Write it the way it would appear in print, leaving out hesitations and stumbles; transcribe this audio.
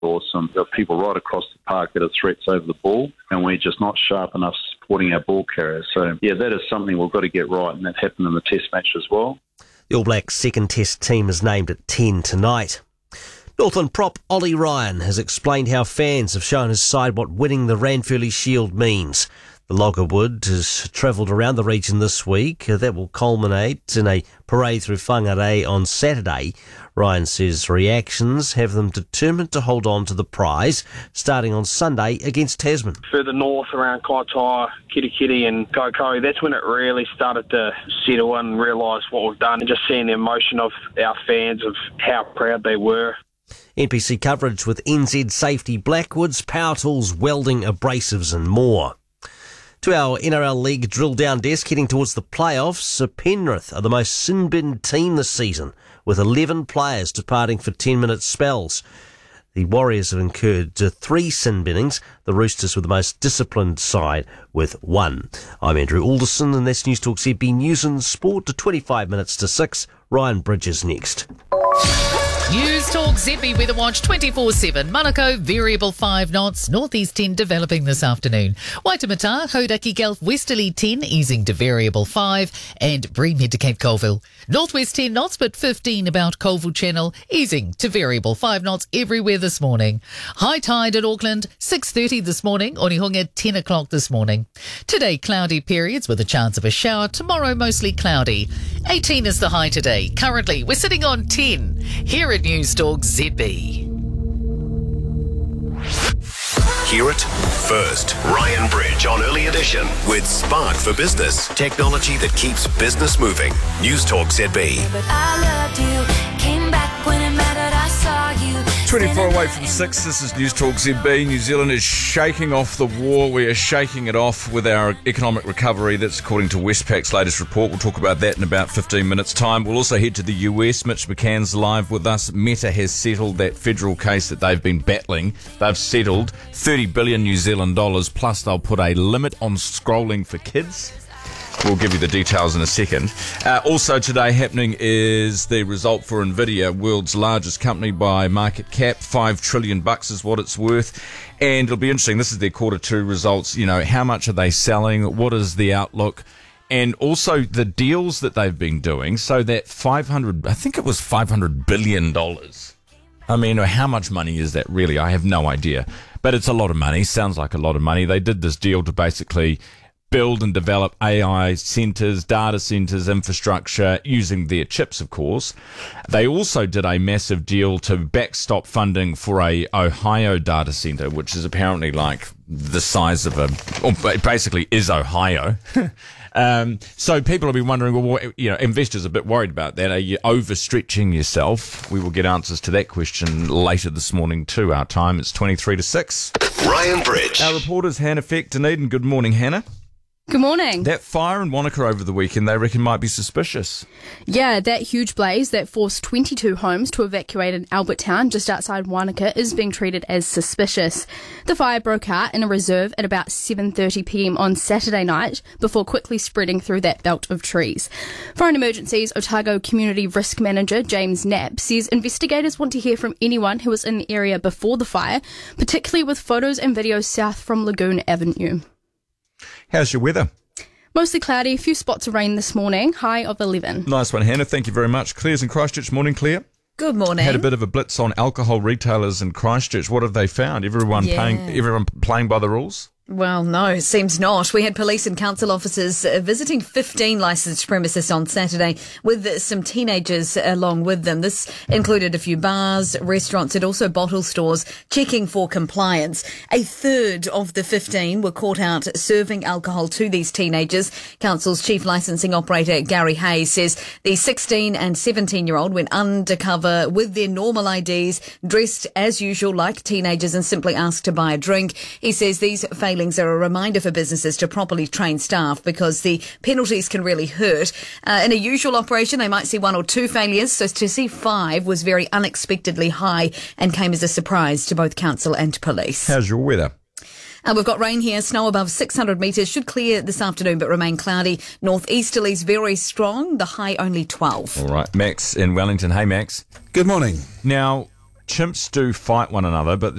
awesome. There are people right across the park that are threats over the ball, and we're just not sharp enough supporting our ball carriers. So, yeah, that is something we've got to get right, and that happened in the test match as well. The All Blacks' second test team is named at 10 tonight. Northland prop Ollie Ryan has explained how fans have shown his side what winning the Ranfurly Shield means. The Loggerwood has travelled around the region this week. That will culminate in a parade through Whangarei on Saturday. Ryan says reactions have them determined to hold on to the prize, starting on Sunday against Tasman. Further north around Kaitaia, Kirikiri and Koko, that's when it really started to settle in and realise what we've done, and just seeing the emotion of our fans of how proud they were. NPC coverage with NZ Safety, Blackwoods, Power Tools, Welding, Abrasives and more. To our NRL League drill-down desk, heading towards the playoffs, Penrith are the most sin-binned team this season, with 11 players departing for 10-minute spells. The Warriors have incurred 3 sin binnings. The Roosters were the most disciplined side with 1. I'm Andrew Alderson, and that's News Talk ZB News and Sport to 25 minutes to 6. Ryan Bridges next. News Talk ZB Weather Watch 24/7. Manukau, variable 5 knots. Northeast 10 developing this afternoon. Waitemata, Hauraki Gulf, westerly 10 easing to variable 5. And Bream head to Cape Colville. Northwest 10 knots but 15 about Colville Channel, easing to variable 5 knots everywhere this morning. High tide at Auckland, 6:30 this morning. Onehunga, 10 o'clock this morning. Today, cloudy periods with a chance of a shower. Tomorrow, mostly cloudy. 18 is the high today. Currently, we're sitting on 10. Here at News Talk ZB. Hear it first. Ryan Bridge on Early Edition with Spark for Business. Technology that keeps business moving. News Talk ZB. But I loved you. Came back when it mattered. I saw you. 24 away from 6, this is News Talk ZB. New Zealand is shaking off the war. We are shaking it off with our economic recovery. That's according to Westpac's latest report. We'll talk about that in about 15 minutes' time. We'll also head to the US. Mitch McCann's live with us. Meta has settled that federal case that they've been battling. They've settled 30 billion New Zealand dollars, plus they'll put a limit on scrolling for kids. We'll give you the details in a second. Also today happening is the result for Nvidia, world's largest company by market cap. $5 trillion is what it's worth. And it'll be interesting. This is their quarter 2 results. You know, how much are they selling? What is the outlook? And also the deals that they've been doing. So that $500 billion. I mean, how much money is that really? I have no idea. But it's a lot of money. Sounds like a lot of money. They did this deal to basically build and develop AI centers, data centers, infrastructure, using their chips, of course. They also did a massive deal to backstop funding for a Ohio data center, which is apparently like the size of basically is Ohio. So people will be wondering, well, investors are a bit worried about that. Are you overstretching yourself? We will get answers to that question later this morning too. Our time is 23 to 6. Ryan Bridge. Our reporter's Hannah Feck, Dunedin. Good morning, Hannah. Good morning. That fire in Wanaka over the weekend, they reckon might be suspicious. Yeah, that huge blaze that forced 22 homes to evacuate in Albertown, just outside Wanaka, is being treated as suspicious. The fire broke out in a reserve at about 7:30 p.m. on Saturday night before quickly spreading through that belt of trees. Foreign Emergencies Otago Community Risk Manager James Knapp says investigators want to hear from anyone who was in the area before the fire, particularly with photos and videos south from Lagoon Avenue. How's your weather? Mostly cloudy, a few spots of rain this morning, high of 11. Nice one, Hannah. Thank you very much. Claire's in Christchurch. Morning, Claire. Good morning. Had a bit of a blitz on alcohol retailers in Christchurch. What have they found? Everyone playing by the rules? Well, no, it seems not. We had police and council officers visiting 15 licensed premises on Saturday with some teenagers along with them. This included a few bars, restaurants and also bottle stores checking for compliance. A third of the 15 were caught out serving alcohol to these teenagers. Council's chief licensing operator Gary Hayes says the 16 and 17-year-old went undercover with their normal IDs, dressed as usual like teenagers and simply asked to buy a drink. He says these failings are a reminder for businesses to properly train staff because the penalties can really hurt. In a usual operation, they might see 1 or 2 failures, so to see 5 was very unexpectedly high and came as a surprise to both council and police. How's your weather? We've got rain here, snow above 600 metres, should clear this afternoon but remain cloudy. Northeasterlies very strong, the high only 12. All right, Max in Wellington. Hey, Max. Good morning. Now, chimps do fight one another, but